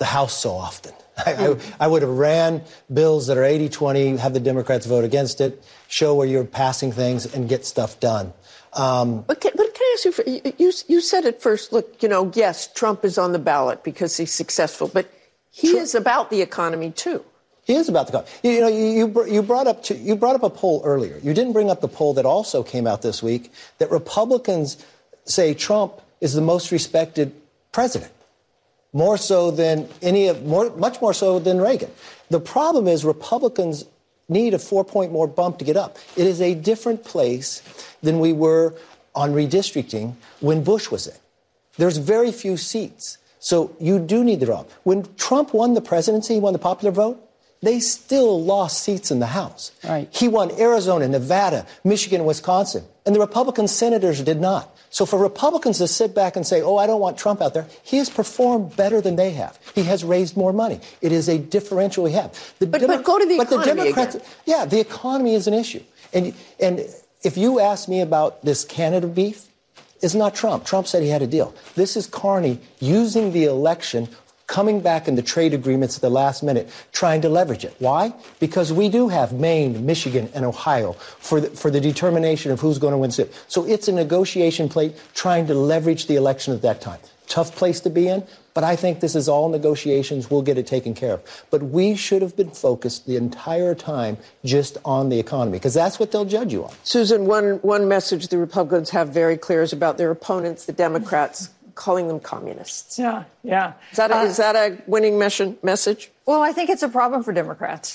the House so often. I would have ran bills that are 80-20, have the Democrats vote against it, show where you're passing things and get stuff done. But can I ask you, you said at first, look, yes, Trump is on the ballot because he's successful, but he is about the economy, too. He is about the economy. You brought up a poll earlier. You didn't bring up the poll that also came out this week that Republicans say Trump is the most respected president. More so than much more so than Reagan. The problem is Republicans need a 4-point more bump to get up. It is a different place than we were on redistricting when Bush was in. There's very few seats. So you do need the drop. When Trump won the presidency, he won the popular vote, they still lost seats in the House. Right. He won Arizona, Nevada, Michigan, Wisconsin, and the Republican senators did not. So for Republicans to sit back and say, I don't want Trump out there, he has performed better than they have. He has raised more money. It is a differential we have. But go to the economy Democrats, again. Yeah, the economy is an issue. And if you ask me about this Canada beef, it's not Trump. Trump said he had a deal. This is Carney using the election, coming back in the trade agreements at the last minute, trying to leverage it. Why? Because we do have Maine, Michigan, and Ohio for the determination of who's going to win. So it's a negotiation plate trying to leverage the election at that time. Tough place to be in, but I think this is all negotiations. We'll get it taken care of. But we should have been focused the entire time just on the economy, because that's what they'll judge you on. Susan, one message the Republicans have very clear is about their opponents, the Democrats, calling them communists. Yeah. Is that a winning message? Well, I think it's a problem for Democrats.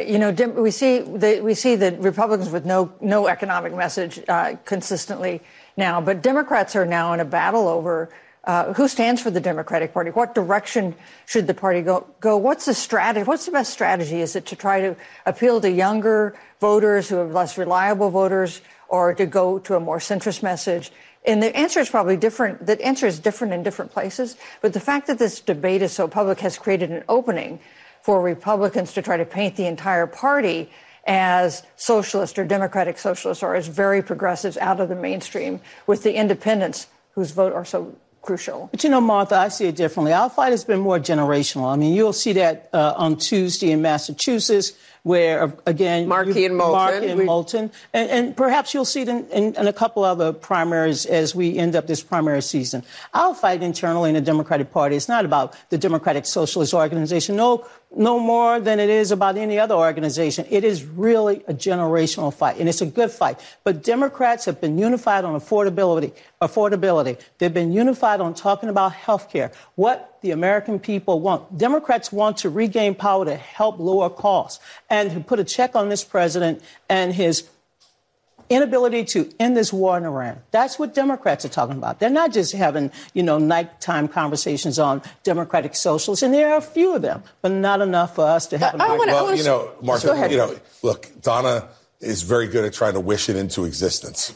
We see that Republicans with no economic message consistently now, but Democrats are now in a battle over who stands for the Democratic Party. What direction should the party go? What's the strategy? What's the best strategy? Is it to try to appeal to younger voters who are less reliable voters, or to go to a more centrist message? And the answer is probably different. The answer is different in different places. But the fact that this debate is so public has created an opening for Republicans to try to paint the entire party as socialist or democratic socialists, or as very progressives out of the mainstream, with the independents whose vote are so crucial. But Martha, I see it differently. Our fight has been more generational. I mean, you'll see that on Tuesday in Massachusetts, where, again, Markey and Moulton. And perhaps you'll see it in a couple other primaries as we end up this primary season. Our fight internally in the Democratic Party is not about the Democratic Socialist Organization, no more than it is about any other organization. It is really a generational fight, and it's a good fight. But Democrats have been unified on affordability. They've been unified on talking about health care, what the American people want. Democrats want to regain power to help lower costs and to put a check on this president and his inability to end this war in Iran. That's what Democrats are talking about. They're not just having, nighttime conversations on democratic socialists, and there are a few of them, but not enough for us to have an argument. Martha, look, Donna is very good at trying to wish it into existence.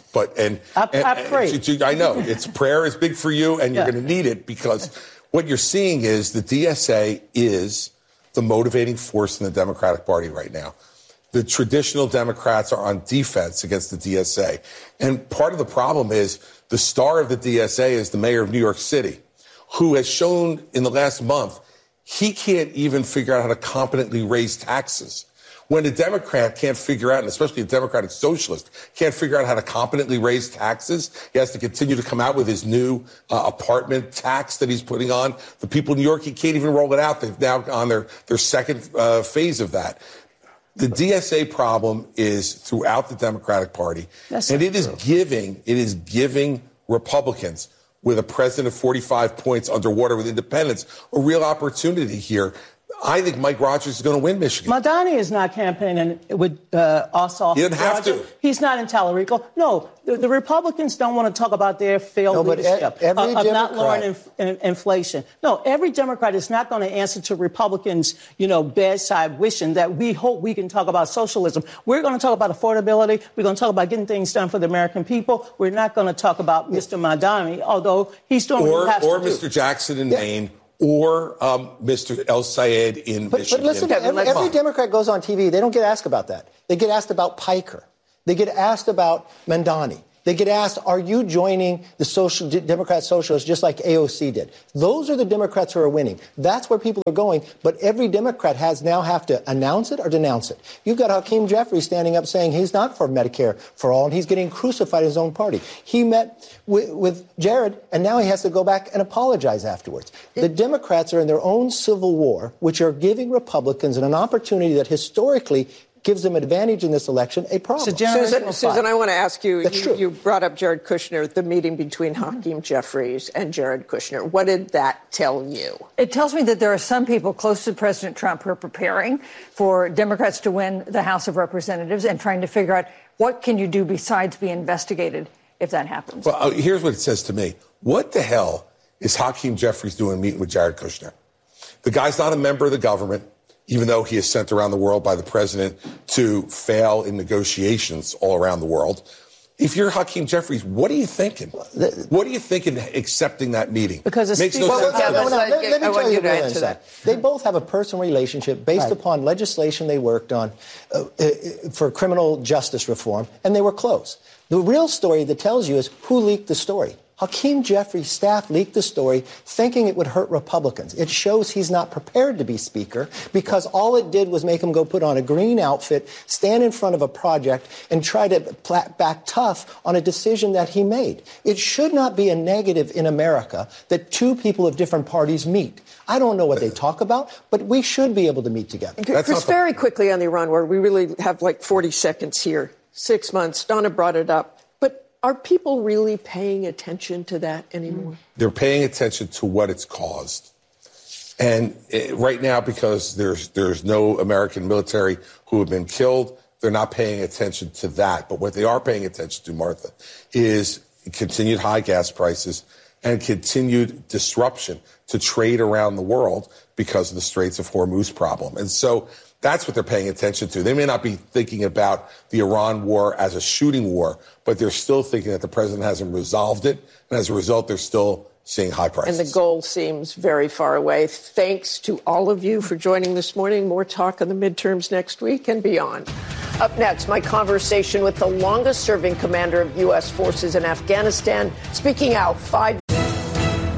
I pray. I know. Prayer is big for you, and you're going to need it, because what you're seeing is the DSA is the motivating force in the Democratic Party right now. The traditional Democrats are on defense against the DSA. And part of the problem is the star of the DSA is the mayor of New York City, who has shown in the last month he can't even figure out how to competently raise taxes. When a Democrat can't figure out, and especially a Democratic Socialist, can't figure out how to competently raise taxes, he has to continue to come out with his new apartment tax that he's putting on. The people in New York, he can't even roll it out. They've now on their second phase of that. The DSA problem is throughout the Democratic Party, and it is giving Republicans, with a president of 45 points underwater with independents, a real opportunity here. I think Mike Rogers is going to win Michigan. Madani is not campaigning with Ossoff. He didn't have to. He's not in Tallarico. No, the Republicans don't want to talk about their failed leadership of not lowering inflation. No, every Democrat is not going to answer to Republicans, bedside wishing that we hope we can talk about socialism. We're going to talk about affordability. We're going to talk about getting things done for the American people. We're not going to talk about Mr. Madani, although he's doing what he has to do. Or Mr. Jackson in Maine. Or Mr. El Sayed in Michigan. But listen, every Democrat goes on TV. They don't get asked about that. They get asked about Piker. They get asked about Mandani. They get asked, are you joining the Democrat socialists just like AOC did? Those are the Democrats who are winning. That's where people are going. But every Democrat now have to announce it or denounce it. You've got Hakeem Jeffries standing up saying he's not for Medicare for all, and he's getting crucified in his own party. He met with Jared, and now he has to go back and apologize afterwards. The Democrats are in their own civil war, which are giving Republicans an opportunity that historically gives them advantage in this election, a problem. Susan, I want to ask you, That's true. You brought up Jared Kushner, the meeting between Hakeem Jeffries and Jared Kushner. What did that tell you? It tells me that there are some people close to President Trump who are preparing for Democrats to win the House of Representatives and trying to figure out what can you do besides be investigated if that happens. Well, here's what it says to me. What the hell is Hakeem Jeffries doing meeting with Jared Kushner? The guy's not a member of the government, even though he is sent around the world by the president to fail in negotiations all around the world. If you're Hakeem Jeffries, what are you thinking? What are you thinking accepting that meeting? Because it makes no speaks- sense. Let me tell you to what answer that. They both have a personal relationship based upon legislation they worked on for criminal justice reform, and they were close. The real story that tells you is who leaked the story. Hakeem Jeffries' staff leaked the story thinking it would hurt Republicans. It shows he's not prepared to be Speaker because all it did was make him go put on a green outfit, stand in front of a project, and try to back tough on a decision that he made. It should not be a negative in America that two people of different parties meet. I don't know what they talk about, but we should be able to meet together. Chris, very quickly on the Iran war, we really have like 40 seconds here. 6 months. Donna brought it up. Are people really paying attention to that anymore? They're paying attention to what it's caused. And right now, because there's no American military who have been killed, they're not paying attention to that. But what they are paying attention to, Martha, is continued high gas prices and continued disruption to trade around the world because of the Straits of Hormuz problem. And so that's what they're paying attention to. They may not be thinking about the Iran war as a shooting war, but they're still thinking that the president hasn't resolved it. And as a result, they're still seeing high prices. And the goal seems very far away. Thanks to all of you for joining this morning. More talk on the midterms next week and beyond. Up next, my conversation with the longest-serving commander of U.S. forces in Afghanistan, speaking out 5